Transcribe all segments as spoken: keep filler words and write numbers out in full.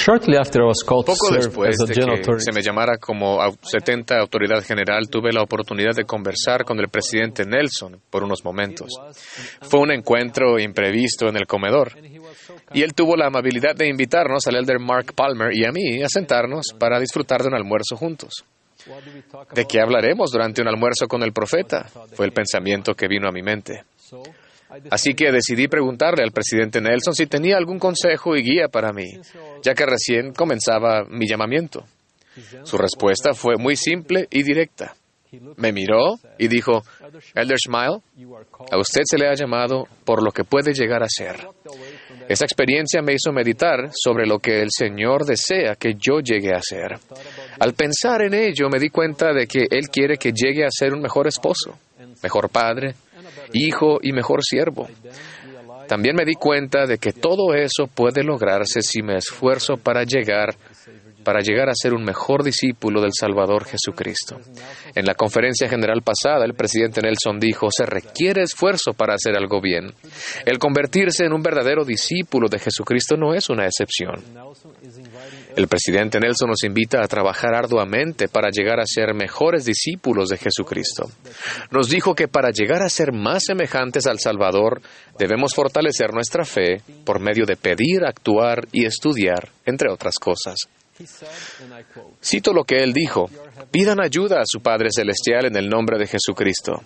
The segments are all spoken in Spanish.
Shortly after I was called to Poco serve después as a de general que authority, se me llamara como au- setenta autoridad general, tuve la oportunidad de conversar con el presidente Nelson por unos momentos. Fue un encuentro imprevisto en el comedor, y él tuvo la amabilidad de invitarnos al elder Mark Palmer y a mí a sentarnos para disfrutar de un almuerzo juntos. ¿De qué hablaremos durante un almuerzo con el profeta? Fue el pensamiento que vino a mi mente. Así que decidí preguntarle al presidente Nelson si tenía algún consejo y guía para mí, ya que recién comenzaba mi llamamiento. Su respuesta fue muy simple y directa. Me miró y dijo, Elder Smile, a usted se le ha llamado por lo que puede llegar a ser. Esa experiencia me hizo meditar sobre lo que el Señor desea que yo llegue a ser. Al pensar en ello, me di cuenta de que Él quiere que llegue a ser un mejor esposo, mejor padre, hijo y mejor siervo. También me di cuenta de que todo eso puede lograrse si me esfuerzo para llegar, para llegar a ser un mejor discípulo del Salvador Jesucristo. En la conferencia general pasada, el presidente Nelson dijo, se requiere esfuerzo para hacer algo bien. El convertirse en un verdadero discípulo de Jesucristo no es una excepción. El presidente Nelson nos invita a trabajar arduamente para llegar a ser mejores discípulos de Jesucristo. Nos dijo que para llegar a ser más semejantes al Salvador, debemos fortalecer nuestra fe por medio de pedir, actuar y estudiar, entre otras cosas. Cito lo que él dijo, pidan ayuda a su Padre Celestial en el nombre de Jesucristo.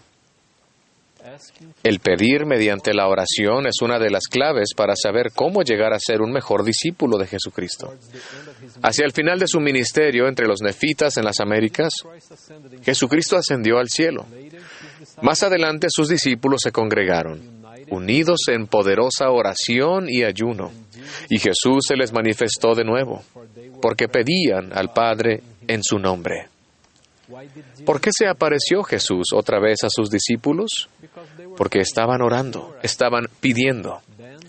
El pedir mediante la oración es una de las claves para saber cómo llegar a ser un mejor discípulo de Jesucristo. Hacia el final de su ministerio entre los nefitas en las Américas, Jesucristo ascendió al cielo. Más adelante sus discípulos se congregaron, unidos en poderosa oración y ayuno, y Jesús se les manifestó de nuevo, porque pedían al Padre en su nombre. ¿Por qué se apareció Jesús otra vez a sus discípulos? Porque estaban orando, estaban pidiendo.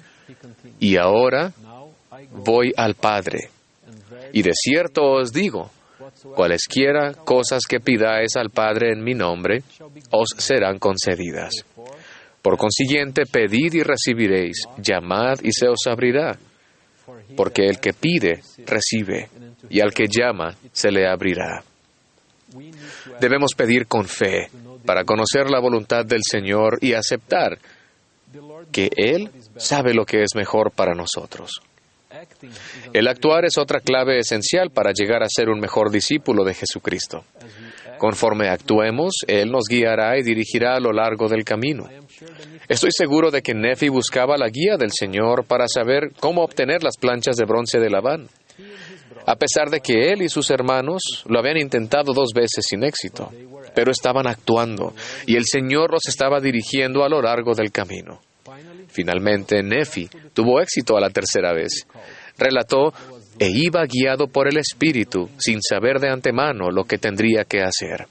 Y ahora voy al Padre. Y de cierto os digo, cualesquiera cosas que pidáis al Padre en mi nombre, os serán concedidas. Por consiguiente, pedid y recibiréis, llamad y se os abrirá. Porque el que pide, recibe, y al que llama, se le abrirá. Debemos pedir con fe para conocer la voluntad del Señor y aceptar que Él sabe lo que es mejor para nosotros. El actuar es otra clave esencial para llegar a ser un mejor discípulo de Jesucristo. Conforme actuemos, Él nos guiará y dirigirá a lo largo del camino. Estoy seguro de que Nefi buscaba la guía del Señor para saber cómo obtener las planchas de bronce de Labán, a pesar de que él y sus hermanos lo habían intentado dos veces sin éxito, pero estaban actuando, y el Señor los estaba dirigiendo a lo largo del camino. Finalmente, Nefi tuvo éxito a la tercera vez. Relató, e iba guiado por el Espíritu, sin saber de antemano lo que tendría que hacer.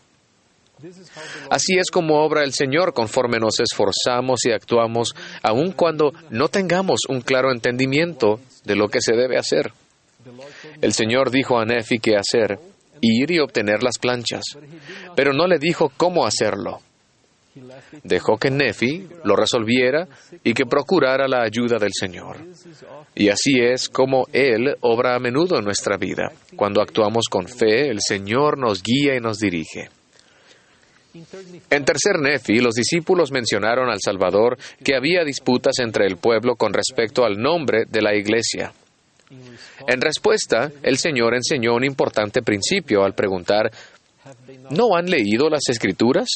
Así es como obra el Señor conforme nos esforzamos y actuamos, aun cuando no tengamos un claro entendimiento de lo que se debe hacer. El Señor dijo a Nefi qué hacer, ir y obtener las planchas, pero no le dijo cómo hacerlo. Dejó que Nefi lo resolviera y que procurara la ayuda del Señor. Y así es como Él obra a menudo en nuestra vida. Cuando actuamos con fe, el Señor nos guía y nos dirige. En tercer Nefi, los discípulos mencionaron al Salvador que había disputas entre el pueblo con respecto al nombre de la iglesia. En respuesta, el Señor enseñó un importante principio al preguntar, ¿no han leído las Escrituras?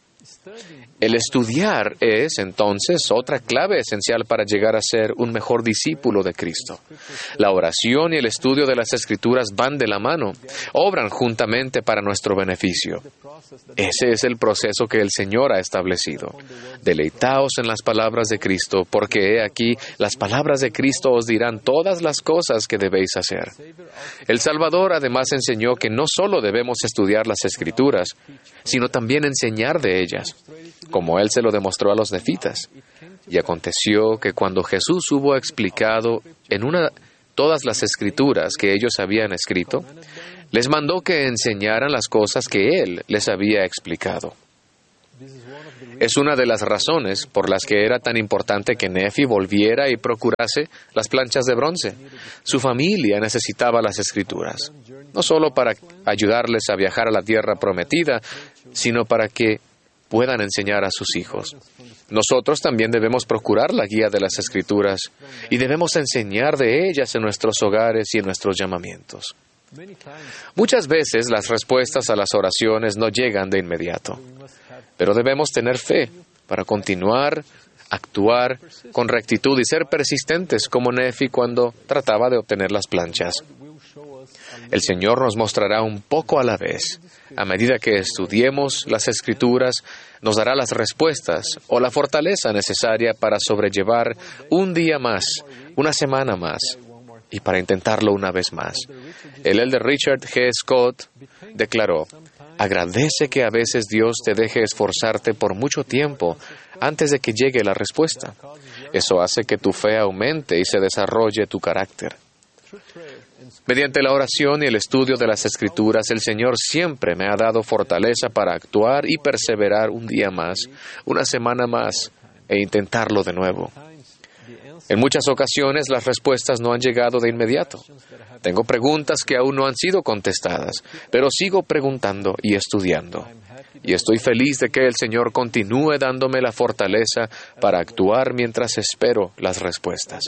El estudiar es, entonces, otra clave esencial para llegar a ser un mejor discípulo de Cristo. La oración y el estudio de las Escrituras van de la mano, obran juntamente para nuestro beneficio. Ese es el proceso que el Señor ha establecido. Deleitaos en las palabras de Cristo, porque he aquí, las palabras de Cristo os dirán todas las cosas que debéis hacer. El Salvador además enseñó que no solo debemos estudiar las Escrituras, sino también enseñar de ellas, como Él se lo demostró a los nefitas. Y aconteció que cuando Jesús hubo explicado en una todas las Escrituras que ellos habían escrito, les mandó que enseñaran las cosas que Él les había explicado. Es una de las razones por las que era tan importante que Nefi volviera y procurase las planchas de bronce. Su familia necesitaba las Escrituras, no solo para ayudarles a viajar a la tierra prometida, sino para que puedan enseñar a sus hijos. Nosotros también debemos procurar la guía de las Escrituras y debemos enseñar de ellas en nuestros hogares y en nuestros llamamientos. Muchas veces las respuestas a las oraciones no llegan de inmediato, pero debemos tener fe para continuar, actuar con rectitud y ser persistentes como Nefi cuando trataba de obtener las planchas. El Señor nos mostrará un poco a la vez. A medida que estudiemos las Escrituras, nos dará las respuestas o la fortaleza necesaria para sobrellevar un día más, una semana más, y para intentarlo una vez más. El elder Richard G. Scott declaró: agradece que a veces Dios te deje esforzarte por mucho tiempo antes de que llegue la respuesta. Eso hace que tu fe aumente y se desarrolle tu carácter. Mediante la oración y el estudio de las Escrituras, el Señor siempre me ha dado fortaleza para actuar y perseverar un día más, una semana más, e intentarlo de nuevo. En muchas ocasiones las respuestas no han llegado de inmediato. Tengo preguntas que aún no han sido contestadas, pero sigo preguntando y estudiando. Y estoy feliz de que el Señor continúe dándome la fortaleza para actuar mientras espero las respuestas.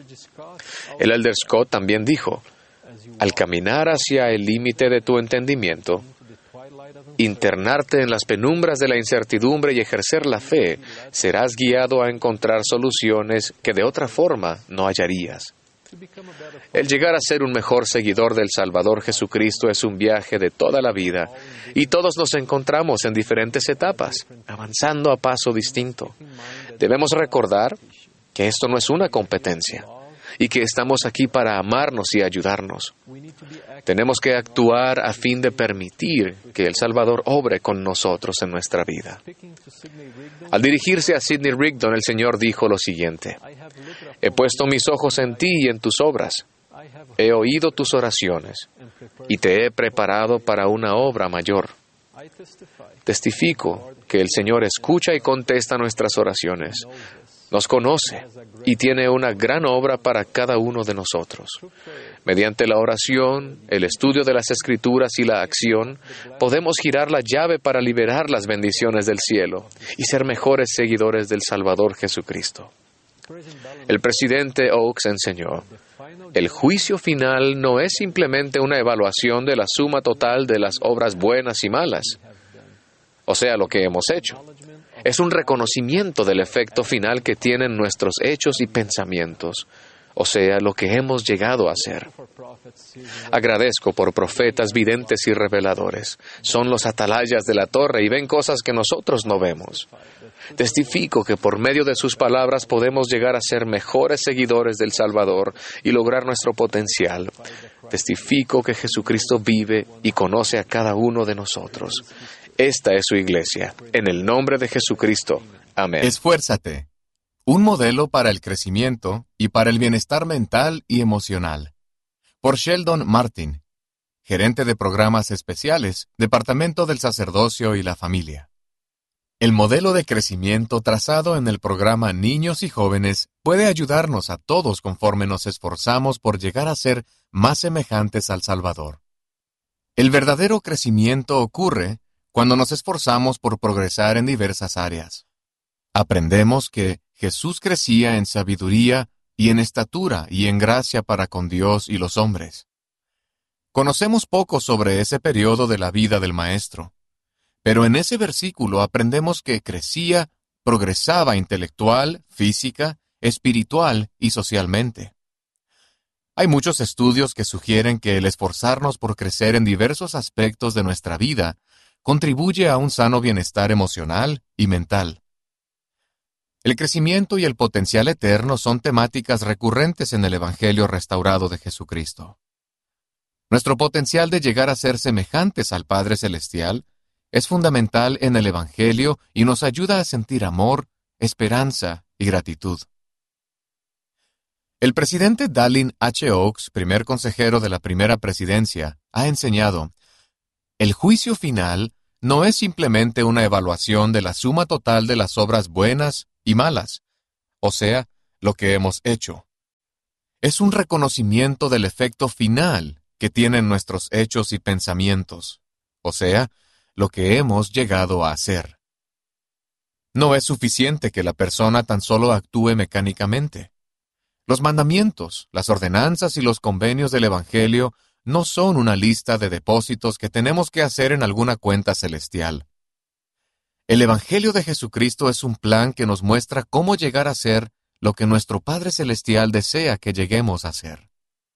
El elder Scott también dijo: al caminar hacia el límite de tu entendimiento, internarte en las penumbras de la incertidumbre y ejercer la fe, serás guiado a encontrar soluciones que de otra forma no hallarías. El llegar a ser un mejor seguidor del Salvador Jesucristo es un viaje de toda la vida, y todos nos encontramos en diferentes etapas, avanzando a paso distinto. Debemos recordar que esto no es una competencia, y que estamos aquí para amarnos y ayudarnos. Tenemos que actuar a fin de permitir que el Salvador obre con nosotros en nuestra vida. Al dirigirse a Sidney Rigdon, el Señor dijo lo siguiente: he puesto mis ojos en ti y en tus obras. He oído tus oraciones y te he preparado para una obra mayor. Testifico que el Señor escucha y contesta nuestras oraciones. Nos conoce y tiene una gran obra para cada uno de nosotros. Mediante la oración, el estudio de las Escrituras y la acción, podemos girar la llave para liberar las bendiciones del cielo y ser mejores seguidores del Salvador Jesucristo. El presidente Oaks enseñó: el juicio final no es simplemente una evaluación de la suma total de las obras buenas y malas, o sea, lo que hemos hecho. Es un reconocimiento del efecto final que tienen nuestros hechos y pensamientos, o sea, lo que hemos llegado a ser. Agradezco por profetas, videntes y reveladores. Son los atalayas de la torre y ven cosas que nosotros no vemos. Testifico que por medio de sus palabras podemos llegar a ser mejores seguidores del Salvador y lograr nuestro potencial. Testifico que Jesucristo vive y conoce a cada uno de nosotros. Esta es su iglesia. En el nombre de Jesucristo. Amén. Esfuérzate. Un modelo para el crecimiento y para el bienestar mental y emocional. Por Sheldon Martin, gerente de programas especiales, Departamento del Sacerdocio y la Familia. El modelo de crecimiento trazado en el programa Niños y Jóvenes puede ayudarnos a todos conforme nos esforzamos por llegar a ser más semejantes al Salvador. El verdadero crecimiento ocurre cuando nos esforzamos por progresar en diversas áreas. Aprendemos que Jesús crecía en sabiduría y en estatura y en gracia para con Dios y los hombres. Conocemos poco sobre ese periodo de la vida del Maestro, pero en ese versículo aprendemos que crecía, progresaba intelectual, física, espiritual y socialmente. Hay muchos estudios que sugieren que el esforzarnos por crecer en diversos aspectos de nuestra vida contribuye a un sano bienestar emocional y mental. El crecimiento y el potencial eterno son temáticas recurrentes en el Evangelio restaurado de Jesucristo. Nuestro potencial de llegar a ser semejantes al Padre Celestial es fundamental en el Evangelio y nos ayuda a sentir amor, esperanza y gratitud. El presidente Dallin H. Oaks, primer consejero de la primera presidencia, ha enseñado: el juicio final no es simplemente una evaluación de la suma total de las obras buenas y malas, o sea, lo que hemos hecho. Es un reconocimiento del efecto final que tienen nuestros hechos y pensamientos, o sea, lo que hemos llegado a hacer. No es suficiente que la persona tan solo actúe mecánicamente. Los mandamientos, las ordenanzas y los convenios del Evangelio no son una lista de depósitos que tenemos que hacer en alguna cuenta celestial. El Evangelio de Jesucristo es un plan que nos muestra cómo llegar a ser lo que nuestro Padre Celestial desea que lleguemos a ser.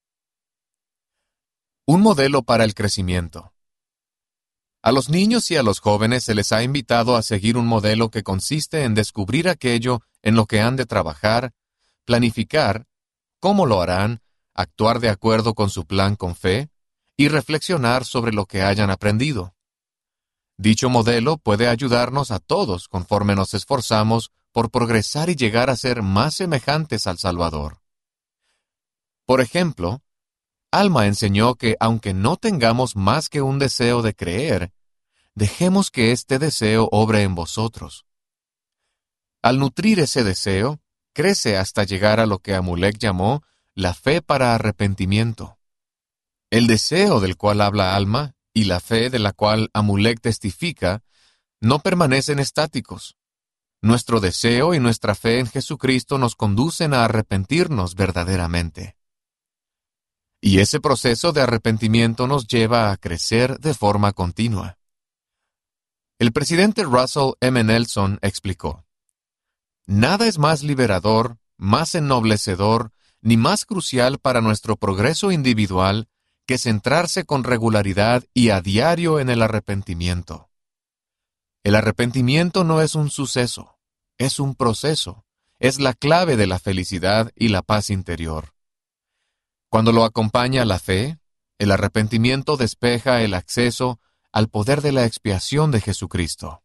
Un modelo para el crecimiento. A los niños y a los jóvenes se les ha invitado a seguir un modelo que consiste en descubrir aquello en lo que han de trabajar, planificar, cómo lo harán, actuar de acuerdo con su plan con fe y reflexionar sobre lo que hayan aprendido. Dicho modelo puede ayudarnos a todos conforme nos esforzamos por progresar y llegar a ser más semejantes al Salvador. Por ejemplo, Alma enseñó que aunque no tengamos más que un deseo de creer, dejemos que este deseo obre en vosotros. Al nutrir ese deseo, crece hasta llegar a lo que Amulek llamó la fe para arrepentimiento. El deseo del cual habla Alma y la fe de la cual Amulek testifica no permanecen estáticos. Nuestro deseo y nuestra fe en Jesucristo nos conducen a arrepentirnos verdaderamente. Y ese proceso de arrepentimiento nos lleva a crecer de forma continua. El presidente Russell M. Nelson explicó: "Nada es más liberador, más ennoblecedor, ni más crucial para nuestro progreso individual que centrarse con regularidad y a diario en el arrepentimiento. El arrepentimiento no es un suceso, es un proceso, es la clave de la felicidad y la paz interior. Cuando lo acompaña la fe, el arrepentimiento despeja el acceso al poder de la expiación de Jesucristo.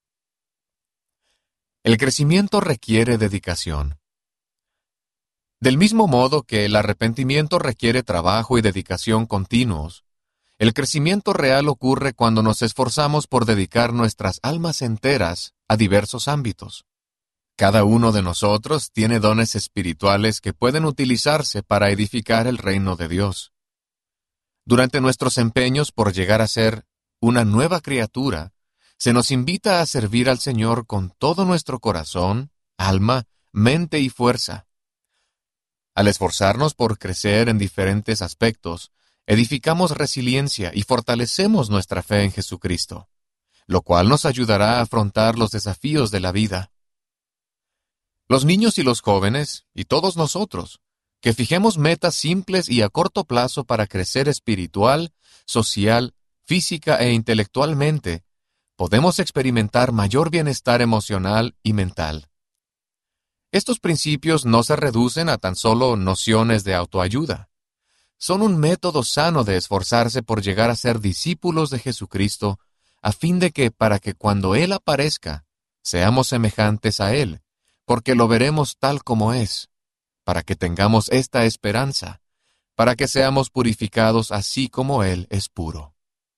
El crecimiento requiere dedicación. Del mismo modo que el arrepentimiento requiere trabajo y dedicación continuos, el crecimiento real ocurre cuando nos esforzamos por dedicar nuestras almas enteras a diversos ámbitos. Cada uno de nosotros tiene dones espirituales que pueden utilizarse para edificar el reino de Dios. Durante nuestros empeños por llegar a ser una nueva criatura, se nos invita a servir al Señor con todo nuestro corazón, alma, mente y fuerza. Al esforzarnos por crecer en diferentes aspectos, edificamos resiliencia y fortalecemos nuestra fe en Jesucristo, lo cual nos ayudará a afrontar los desafíos de la vida. Los niños y los jóvenes, y todos nosotros, que fijemos metas simples y a corto plazo para crecer espiritual, social, física e intelectualmente, podemos experimentar mayor bienestar emocional y mental. Estos principios no se reducen a tan solo nociones de autoayuda. Son un método sano de esforzarse por llegar a ser discípulos de Jesucristo, a fin de que, para que cuando Él aparezca, seamos semejantes a Él, porque lo veremos tal como es, para que tengamos esta esperanza, para que seamos purificados así como Él es puro.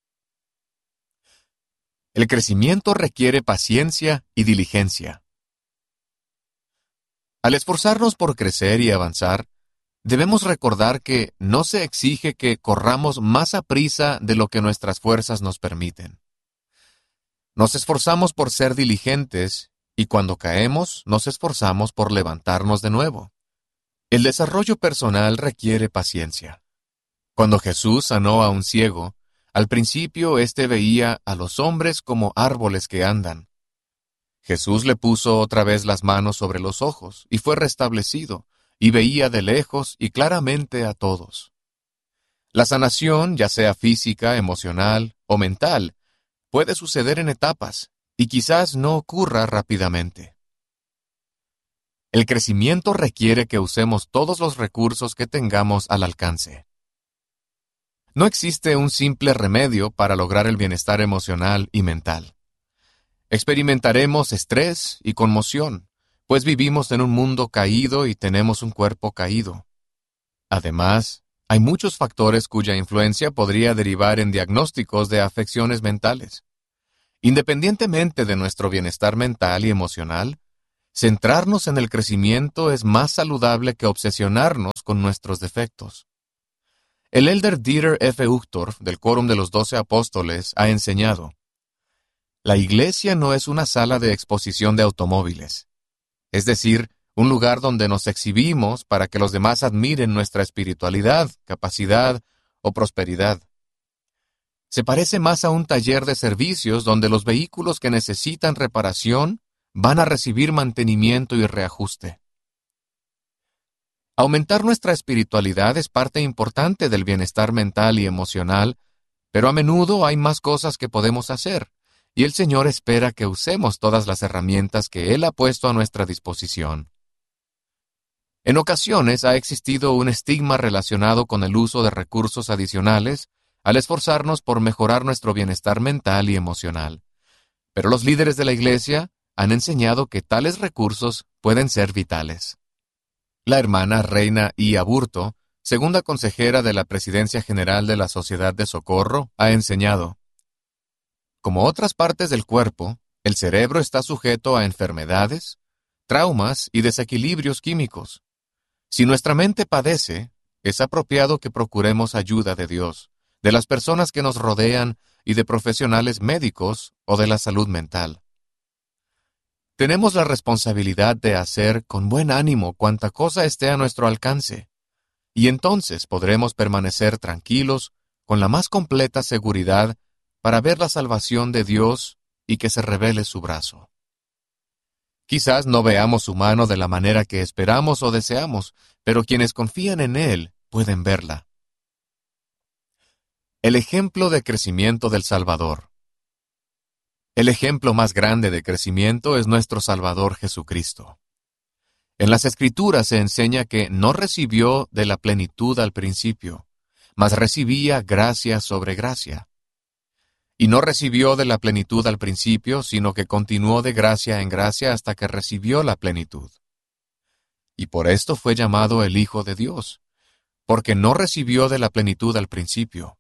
El crecimiento requiere paciencia y diligencia. Al esforzarnos por crecer y avanzar, debemos recordar que no se exige que corramos más aprisa de lo que nuestras fuerzas nos permiten. Nos esforzamos por ser diligentes y cuando caemos, nos esforzamos por levantarnos de nuevo. El desarrollo personal requiere paciencia. Cuando Jesús sanó a un ciego, al principio éste veía a los hombres como árboles que andan. Jesús le puso otra vez las manos sobre los ojos y fue restablecido, y veía de lejos y claramente a todos. La sanación, ya sea física, emocional o mental, puede suceder en etapas, y quizás no ocurra rápidamente. El crecimiento requiere que usemos todos los recursos que tengamos al alcance. No existe un simple remedio para lograr el bienestar emocional y mental. Experimentaremos estrés y conmoción, pues vivimos en un mundo caído y tenemos un cuerpo caído. Además, hay muchos factores cuya influencia podría derivar en diagnósticos de afecciones mentales. Independientemente de nuestro bienestar mental y emocional, centrarnos en el crecimiento es más saludable que obsesionarnos con nuestros defectos. El elder Dieter F. Uchtdorf, del Quórum de los Doce Apóstoles, ha enseñado: la iglesia no es una sala de exposición de automóviles, es decir, un lugar donde nos exhibimos para que los demás admiren nuestra espiritualidad, capacidad o prosperidad. Se parece más a un taller de servicios donde los vehículos que necesitan reparación van a recibir mantenimiento y reajuste. Aumentar nuestra espiritualidad es parte importante del bienestar mental y emocional, pero a menudo hay más cosas que podemos hacer, y el Señor espera que usemos todas las herramientas que Él ha puesto a nuestra disposición. En ocasiones ha existido un estigma relacionado con el uso de recursos adicionales al esforzarnos por mejorar nuestro bienestar mental y emocional, pero los líderes de la Iglesia han enseñado que tales recursos pueden ser vitales. La hermana Reina I. Aburto, segunda consejera de la Presidencia General de la Sociedad de Socorro, ha enseñado: como otras partes del cuerpo, el cerebro está sujeto a enfermedades, traumas y desequilibrios químicos. Si nuestra mente padece, es apropiado que procuremos ayuda de Dios, de las personas que nos rodean y de profesionales médicos o de la salud mental. Tenemos la responsabilidad de hacer con buen ánimo cuanta cosa esté a nuestro alcance, y entonces podremos permanecer tranquilos con la más completa seguridad para ver la salvación de Dios y que se revele su brazo. Quizás no veamos su mano de la manera que esperamos o deseamos, pero quienes confían en Él pueden verla. El ejemplo de crecimiento del Salvador. El ejemplo más grande de crecimiento es nuestro Salvador Jesucristo. En las Escrituras se enseña que no recibió de la plenitud al principio, mas recibía gracia sobre gracia. Y no recibió de la plenitud al principio, sino que continuó de gracia en gracia hasta que recibió la plenitud. Y por esto fue llamado el Hijo de Dios, porque no recibió de la plenitud al principio.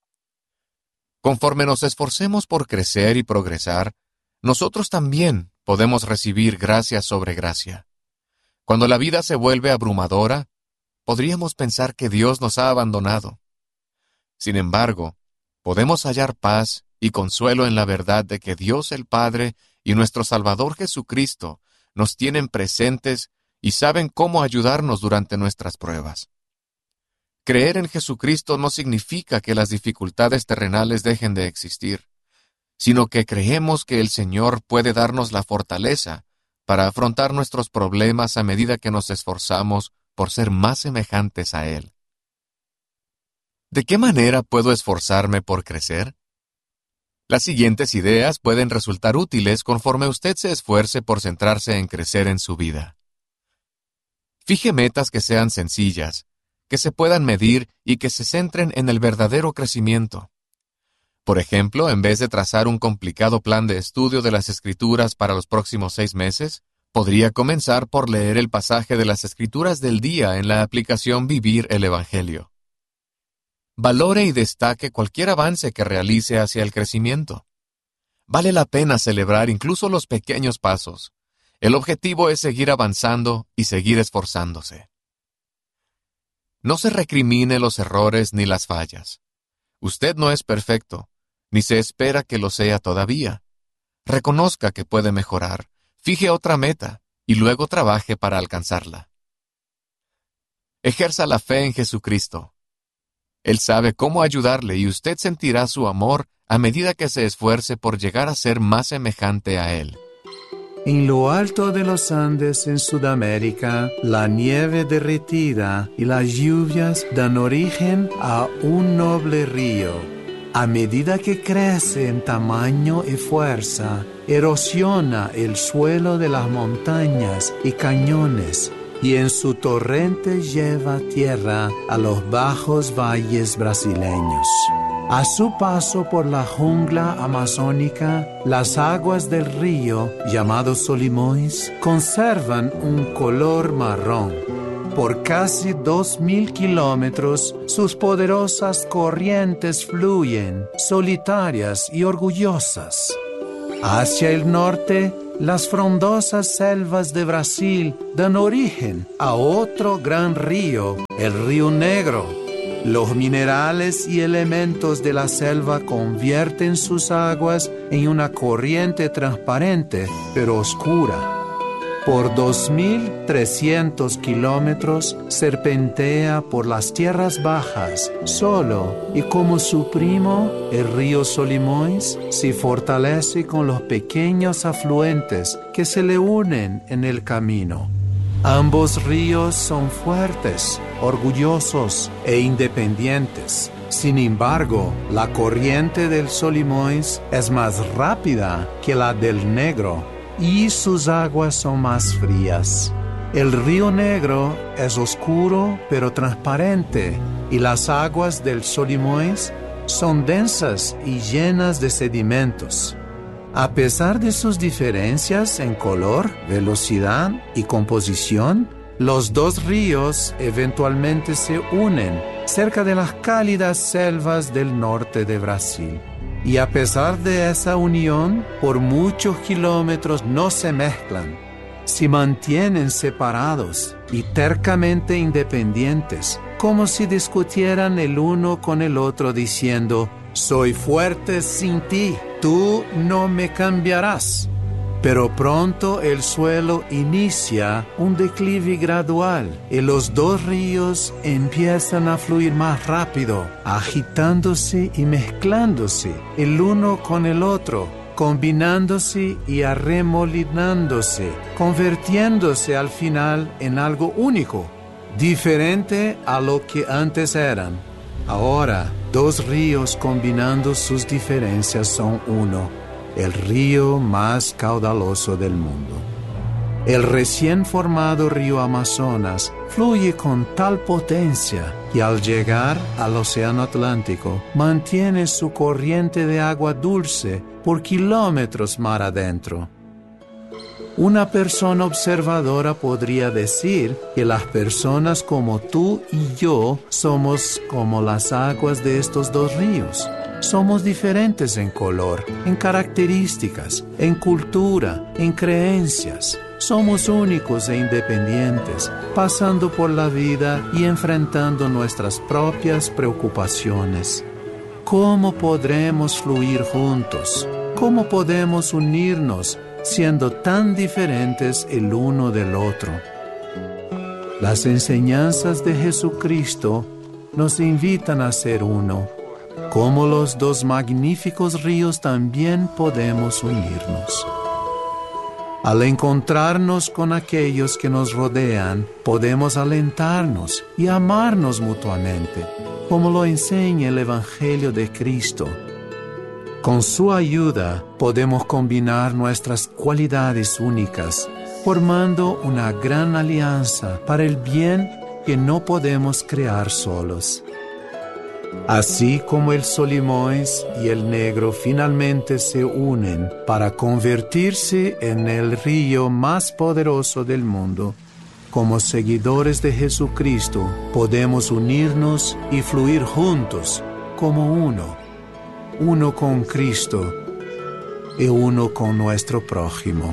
Conforme nos esforcemos por crecer y progresar, nosotros también podemos recibir gracia sobre gracia. Cuando la vida se vuelve abrumadora, podríamos pensar que Dios nos ha abandonado. Sin embargo, podemos hallar paz y consuelo en la verdad de que Dios el Padre y nuestro Salvador Jesucristo nos tienen presentes y saben cómo ayudarnos durante nuestras pruebas. Creer en Jesucristo no significa que las dificultades terrenales dejen de existir, sino que creemos que el Señor puede darnos la fortaleza para afrontar nuestros problemas a medida que nos esforzamos por ser más semejantes a Él. ¿De qué manera puedo esforzarme por crecer? Las siguientes ideas pueden resultar útiles conforme usted se esfuerce por centrarse en crecer en su vida. Fije metas que sean sencillas, que se puedan medir y que se centren en el verdadero crecimiento. Por ejemplo, en vez de trazar un complicado plan de estudio de las Escrituras para los próximos seis meses, podría comenzar por leer el pasaje de las Escrituras del día en la aplicación Vivir el Evangelio. Valore y destaque cualquier avance que realice hacia el crecimiento. Vale la pena celebrar incluso los pequeños pasos. El objetivo es seguir avanzando y seguir esforzándose. No se recrimine los errores ni las fallas. Usted no es perfecto, ni se espera que lo sea todavía. Reconozca que puede mejorar, fije otra meta y luego trabaje para alcanzarla. Ejerza la fe en Jesucristo. Él sabe cómo ayudarle y usted sentirá su amor a medida que se esfuerce por llegar a ser más semejante a Él. En lo alto de los Andes en Sudamérica, la nieve derretida y las lluvias dan origen a un noble río. A medida que crece en tamaño y fuerza, erosiona el suelo de las montañas y cañones, y en su torrente lleva tierra a los bajos valles brasileños. A su paso por la jungla amazónica, las aguas del río, llamado Solimões, conservan un color marrón. Por casi dos mil kilómetros, sus poderosas corrientes fluyen, solitarias y orgullosas. Hacia el norte, las frondosas selvas de Brasil dan origen a otro gran río, el Río Negro. Los minerales y elementos de la selva convierten sus aguas en una corriente transparente, pero oscura. Por dos mil trescientos kilómetros serpentea por las tierras bajas, solo, y como su primo, el río Solimões, se fortalece con los pequeños afluentes que se le unen en el camino. Ambos ríos son fuertes, orgullosos e independientes. Sin embargo, la corriente del Solimões es más rápida que la del Negro, y sus aguas son más frías. El río Negro es oscuro pero transparente, y las aguas del Solimões son densas y llenas de sedimentos. A pesar de sus diferencias en color, velocidad y composición, los dos ríos eventualmente se unen cerca de las cálidas selvas del norte de Brasil. Y a pesar de esa unión, por muchos kilómetros no se mezclan. Se mantienen separados y tercamente independientes, como si discutieran el uno con el otro diciendo: «Soy fuerte sin ti, tú no me cambiarás». Pero pronto el suelo inicia un declive gradual y los dos ríos empiezan a fluir más rápido, agitándose y mezclándose el uno con el otro, combinándose y arremolinándose, convirtiéndose al final en algo único, diferente a lo que antes eran. Ahora, dos ríos combinando sus diferencias son uno. El río más caudaloso del mundo. El recién formado río Amazonas fluye con tal potencia que al llegar al Océano Atlántico mantiene su corriente de agua dulce por kilómetros mar adentro. Una persona observadora podría decir que las personas como tú y yo somos como las aguas de estos dos ríos. Somos diferentes en color, en características, en cultura, en creencias. Somos únicos e independientes, pasando por la vida y enfrentando nuestras propias preocupaciones. ¿Cómo podremos fluir juntos? ¿Cómo podemos unirnos siendo tan diferentes el uno del otro? Las enseñanzas de Jesucristo nos invitan a ser uno. Como los dos magníficos ríos también podemos unirnos. Al encontrarnos con aquellos que nos rodean, podemos alentarnos y amarnos mutuamente, como lo enseña el Evangelio de Cristo. Con su ayuda podemos combinar nuestras cualidades únicas, formando una gran alianza para el bien que no podemos crear solos. Así como el Solimões y el Negro finalmente se unen para convertirse en el río más poderoso del mundo, como seguidores de Jesucristo podemos unirnos y fluir juntos como uno, uno con Cristo y uno con nuestro prójimo.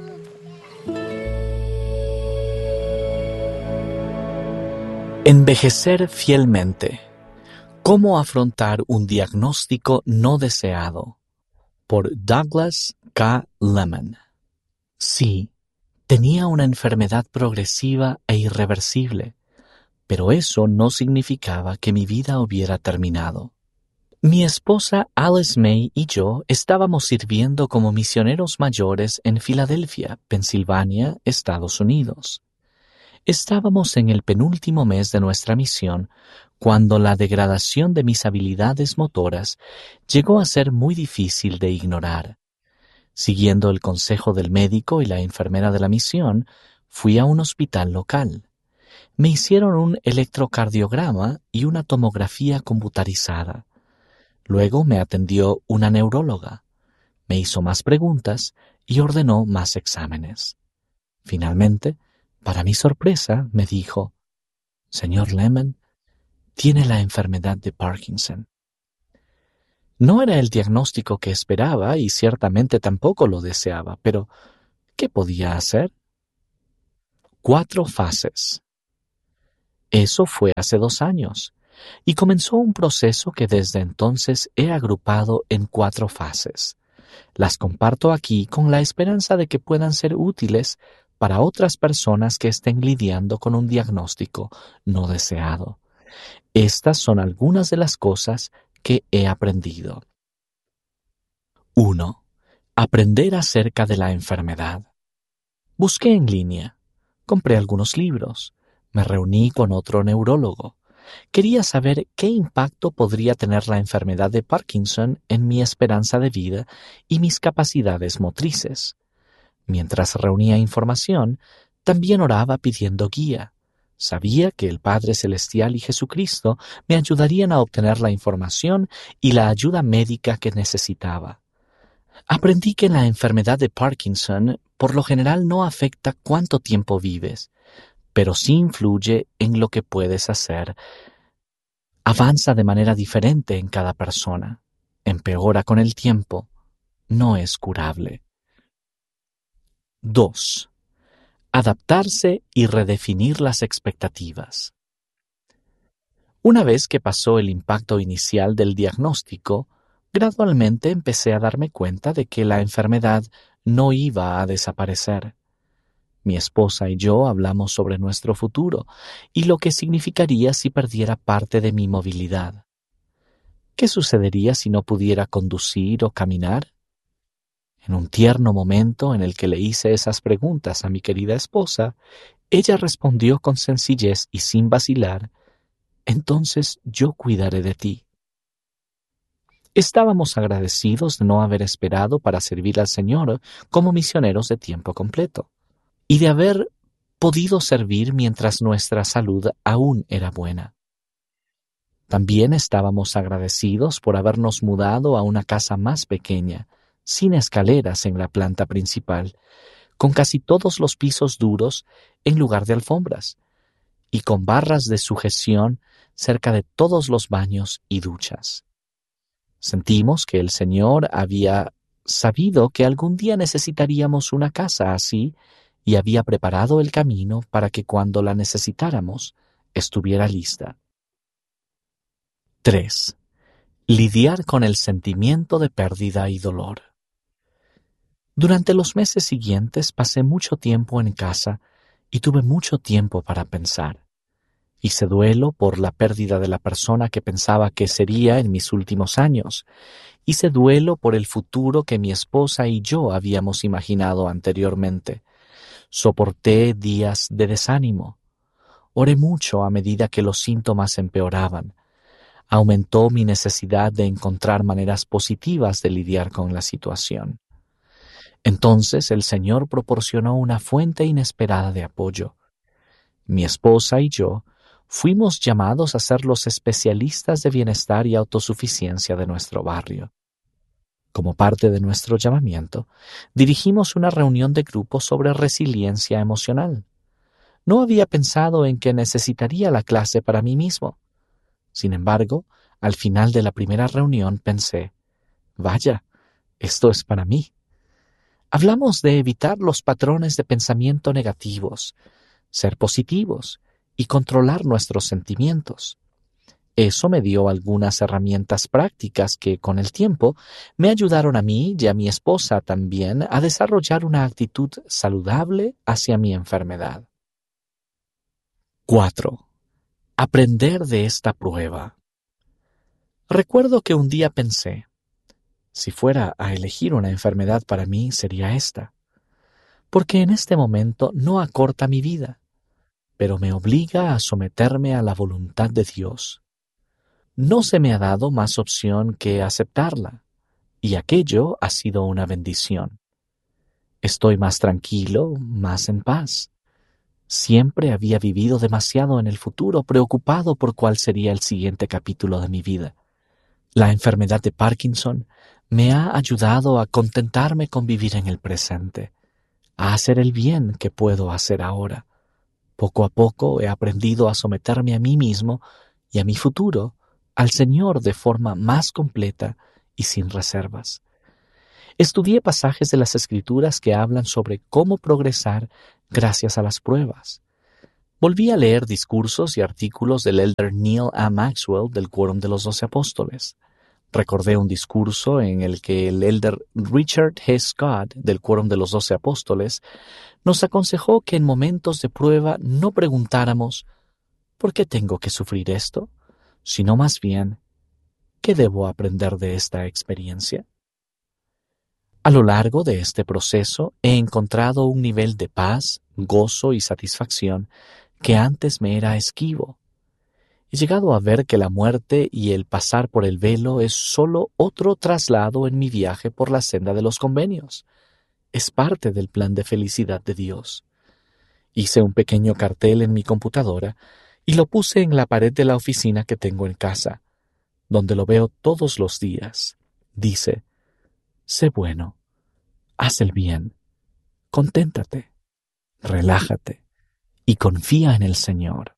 Envejecer fielmente. ¿Cómo afrontar un diagnóstico no deseado? Por Douglas K. Lemon. Sí, tenía una enfermedad progresiva e irreversible, pero eso no significaba que mi vida hubiera terminado. Mi esposa Alice May y yo estábamos sirviendo como misioneros mayores en Filadelfia, Pensilvania, Estados Unidos. Estábamos en el penúltimo mes de nuestra misión cuando la degradación de mis habilidades motoras llegó a ser muy difícil de ignorar. Siguiendo el consejo del médico y la enfermera de la misión, fui a un hospital local. Me hicieron un electrocardiograma y una tomografía computarizada. Luego me atendió una neuróloga. Me hizo más preguntas y ordenó más exámenes. Finalmente, para mi sorpresa, me dijo: «Señor Lemon, tiene la enfermedad de Parkinson». No era el diagnóstico que esperaba y ciertamente tampoco lo deseaba, pero ¿qué podía hacer? Cuatro fases. Eso fue hace dos años, y comenzó un proceso que desde entonces he agrupado en cuatro fases. Las comparto aquí con la esperanza de que puedan ser útiles para otras personas que estén lidiando con un diagnóstico no deseado. Estas son algunas de las cosas que he aprendido. uno. Aprender acerca de la enfermedad. Busqué en línea, compré algunos libros, me reuní con otro neurólogo. Quería saber qué impacto podría tener la enfermedad de Parkinson en mi esperanza de vida y mis capacidades motrices. Mientras reunía información, también oraba pidiendo guía. Sabía que el Padre Celestial y Jesucristo me ayudarían a obtener la información y la ayuda médica que necesitaba. Aprendí que la enfermedad de Parkinson por lo general no afecta cuánto tiempo vives, pero sí influye en lo que puedes hacer. Avanza de manera diferente en cada persona, empeora con el tiempo, no es curable. dos. Adaptarse y redefinir las expectativas. Una vez que pasó el impacto inicial del diagnóstico, gradualmente empecé a darme cuenta de que la enfermedad no iba a desaparecer. Mi esposa y yo hablamos sobre nuestro futuro y lo que significaría si perdiera parte de mi movilidad. ¿Qué sucedería si no pudiera conducir o caminar? En un tierno momento en el que le hice esas preguntas a mi querida esposa, ella respondió con sencillez y sin vacilar: «Entonces yo cuidaré de ti». Estábamos agradecidos de no haber esperado para servir al Señor como misioneros de tiempo completo y de haber podido servir mientras nuestra salud aún era buena. También estábamos agradecidos por habernos mudado a una casa más pequeña, sin escaleras en la planta principal, con casi todos los pisos duros en lugar de alfombras, y con barras de sujeción cerca de todos los baños y duchas. Sentimos que el Señor había sabido que algún día necesitaríamos una casa así y había preparado el camino para que cuando la necesitáramos estuviera lista. tres. Lidiar con el sentimiento de pérdida y dolor. Durante los meses siguientes pasé mucho tiempo en casa y tuve mucho tiempo para pensar. Hice duelo por la pérdida de la persona que pensaba que sería en mis últimos años. Hice duelo por el futuro que mi esposa y yo habíamos imaginado anteriormente. Soporté días de desánimo. Oré mucho a medida que los síntomas empeoraban. Aumentó mi necesidad de encontrar maneras positivas de lidiar con la situación. Entonces el Señor proporcionó una fuente inesperada de apoyo. Mi esposa y yo fuimos llamados a ser los especialistas de bienestar y autosuficiencia de nuestro barrio. Como parte de nuestro llamamiento, dirigimos una reunión de grupo sobre resiliencia emocional. No había pensado en que necesitaría la clase para mí mismo. Sin embargo, al final de la primera reunión pensé: «Vaya, esto es para mí». Hablamos de evitar los patrones de pensamiento negativos, ser positivos y controlar nuestros sentimientos. Eso me dio algunas herramientas prácticas que, con el tiempo, me ayudaron a mí y a mi esposa también a desarrollar una actitud saludable hacia mi enfermedad. cuatro. Aprender de esta prueba. Recuerdo que un día pensé: si fuera a elegir una enfermedad para mí sería esta, porque en este momento no acorta mi vida, pero me obliga a someterme a la voluntad de Dios. No se me ha dado más opción que aceptarla, y aquello ha sido una bendición. Estoy más tranquilo, más en paz. Siempre había vivido demasiado en el futuro, preocupado por cuál sería el siguiente capítulo de mi vida. La enfermedad de Parkinson me ha ayudado a contentarme con vivir en el presente, a hacer el bien que puedo hacer ahora. Poco a poco he aprendido a someterme a mí mismo y a mi futuro, al Señor de forma más completa y sin reservas. Estudié pasajes de las Escrituras que hablan sobre cómo progresar gracias a las pruebas. Volví a leer discursos y artículos del elder Neil A. Maxwell del Quórum de los Doce Apóstoles. Recordé un discurso en el que el elder Richard G. Scott del Quórum de los Doce Apóstoles nos aconsejó que en momentos de prueba no preguntáramos ¿por qué tengo que sufrir esto?, sino más bien ¿qué debo aprender de esta experiencia? A lo largo de este proceso he encontrado un nivel de paz, gozo y satisfacción que antes me era esquivo. He llegado a ver que la muerte y el pasar por el velo es solo otro traslado en mi viaje por la senda de los convenios. Es parte del plan de felicidad de Dios. Hice un pequeño cartel en mi computadora y lo puse en la pared de la oficina que tengo en casa, donde lo veo todos los días. Dice: sé bueno, haz el bien, conténtate, relájate y confía en el Señor.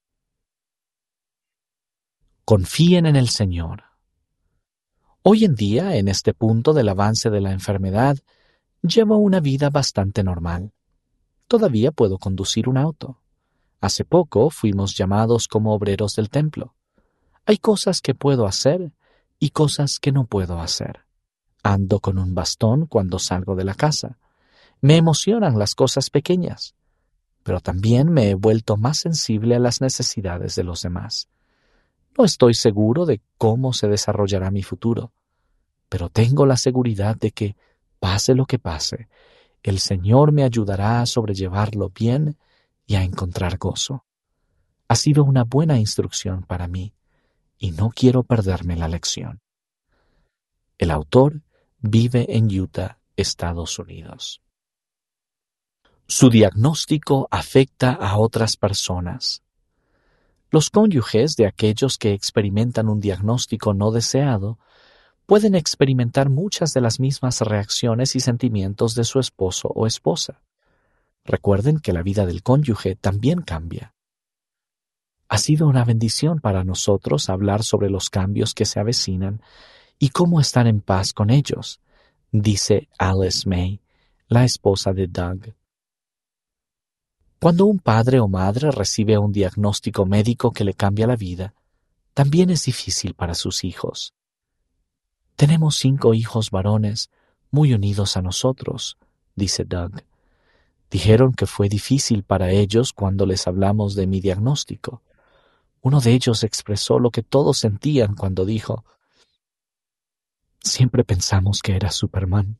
Confíen en el Señor. Hoy en día, en este punto del avance de la enfermedad, llevo una vida bastante normal. Todavía puedo conducir un auto. Hace poco fuimos llamados como obreros del templo. Hay cosas que puedo hacer y cosas que no puedo hacer. Ando con un bastón cuando salgo de la casa. Me emocionan las cosas pequeñas, pero también me he vuelto más sensible a las necesidades de los demás. No estoy seguro de cómo se desarrollará mi futuro, pero tengo la seguridad de que, pase lo que pase, el Señor me ayudará a sobrellevarlo bien y a encontrar gozo. Ha sido una buena instrucción para mí y no quiero perderme la lección. El autor vive en Utah, Estados Unidos. Su diagnóstico afecta a otras personas. Los cónyuges de aquellos que experimentan un diagnóstico no deseado pueden experimentar muchas de las mismas reacciones y sentimientos de su esposo o esposa. Recuerden que la vida del cónyuge también cambia. Ha sido una bendición para nosotros hablar sobre los cambios que se avecinan y cómo estar en paz con ellos, dice Alice May, la esposa de Doug. Cuando un padre o madre recibe un diagnóstico médico que le cambia la vida, también es difícil para sus hijos. Tenemos cinco hijos varones muy unidos a nosotros, dice Doug. Dijeron que fue difícil para ellos cuando les hablamos de mi diagnóstico. Uno de ellos expresó lo que todos sentían cuando dijo: siempre pensamos que eras Superman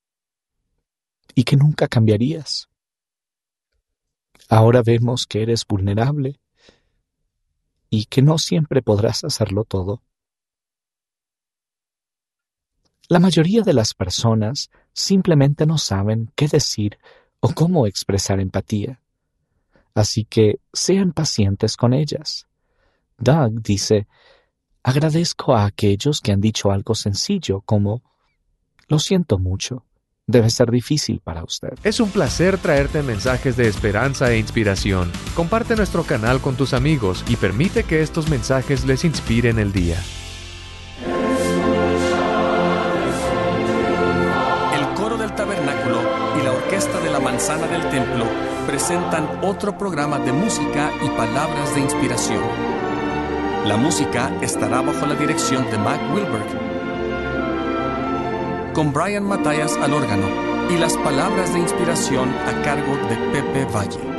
y que nunca cambiarías. Ahora vemos que eres vulnerable y que no siempre podrás hacerlo todo. La mayoría de las personas simplemente no saben qué decir o cómo expresar empatía. Así que sean pacientes con ellas. Doug dice: agradezco a aquellos que han dicho algo sencillo como: lo siento mucho. Debe ser difícil para usted. Es un placer traerte mensajes de esperanza e inspiración. Comparte nuestro canal con tus amigos y permite que estos mensajes les inspiren el día. El Coro del Tabernáculo y la Orquesta de la Manzana del Templo presentan otro programa de música y palabras de inspiración. La música estará bajo la dirección de Mac Wilberg, con Brian Matthias al órgano, y las palabras de inspiración a cargo de Pepe Valle.